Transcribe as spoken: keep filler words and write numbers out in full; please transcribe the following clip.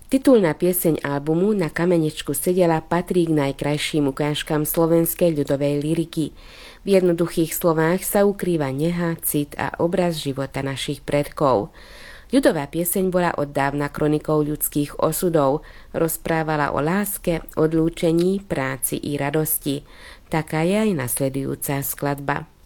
Titulná pieseň albumu Na kameničku sedela patrí k najkrajším ukážkam slovenskej ľudovej lyriky. V jednoduchých slovách sa ukrýva neha, cit a obraz života našich predkov. Ľudová pieseň bola od dávna kronikou ľudských osudov, rozprávala o láske, odlúčení, práci i radosti. Taká je aj nasledujúca skladba.